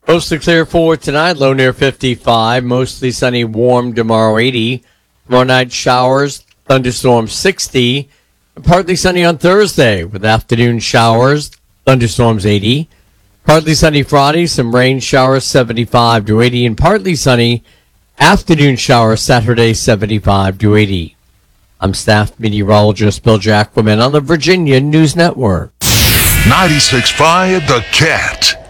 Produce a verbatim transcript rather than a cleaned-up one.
Mostly clear for tonight, low near fifty-five. Mostly sunny, warm tomorrow, eighty. Tomorrow night, showers, thunderstorms, sixty. And partly sunny on Thursday with afternoon showers, thunderstorms, eighty. Partly sunny Friday, some rain showers, seventy-five to eighty. And partly sunny afternoon showers Saturday, seventy-five to eighty. I'm staff meteorologist Bill Jacquemin on the Virginia News Network. ninety-six point five The Cat.